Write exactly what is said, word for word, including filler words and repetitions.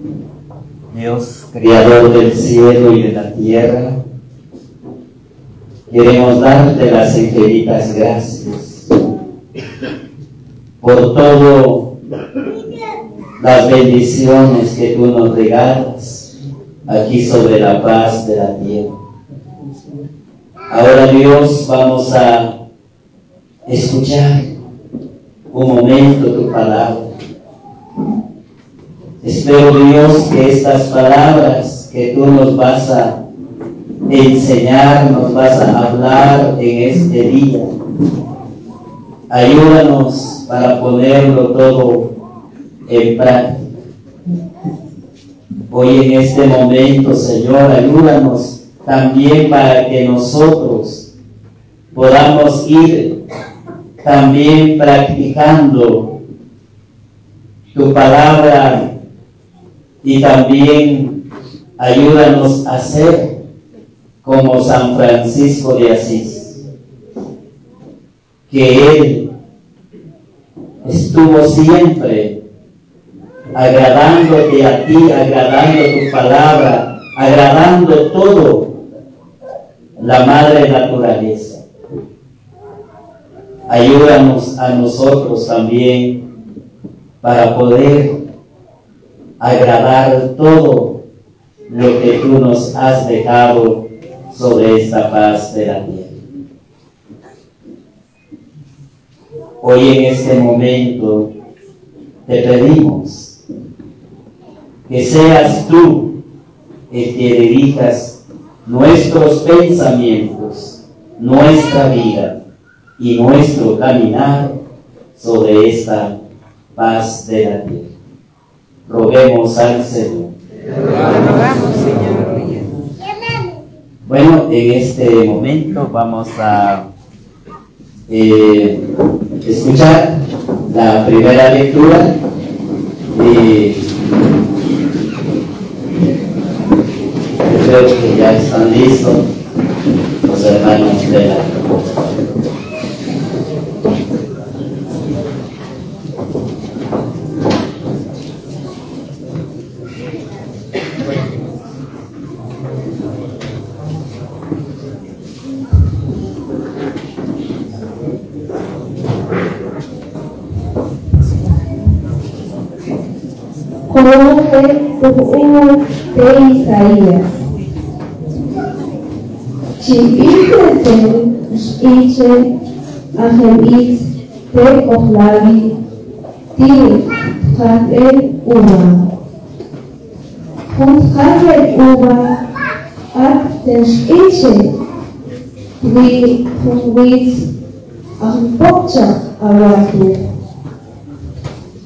Dios, creador del cielo y de la tierra, queremos darte las infinitas gracias por todas las bendiciones que tú nos regalas aquí sobre la paz de la tierra. Ahora, Dios, vamos a escuchar un momento tu palabra. Espero, Dios, que estas palabras que tú nos vas a enseñar, nos vas a hablar en este día, ayúdanos para ponerlo todo en práctica. Hoy en este momento, Señor, ayúdanos también para que nosotros podamos ir también practicando tu palabra y también ayúdanos a ser como San Francisco de Asís, que él estuvo siempre agradándote a ti, agradando tu palabra, agradando todo la madre naturaleza. Ayúdanos a nosotros también para poder agradar todo lo que tú nos has dejado sobre esta paz de la tierra. Hoy en este momento te pedimos que seas tú el que dirijas nuestros pensamientos, nuestra vida y nuestro caminar sobre esta paz de la tierra. Roguemos al Señor. Rogamos, Señor. Bueno, en este momento vamos a eh, escuchar la primera lectura y creo que ya están listos los hermanos de la Conoce tu de Isaías. Chivite iche ahemis te ohlavi ti tchatel uva. Und tchatel uva at des iche vi huwit ahmpokcha awatu.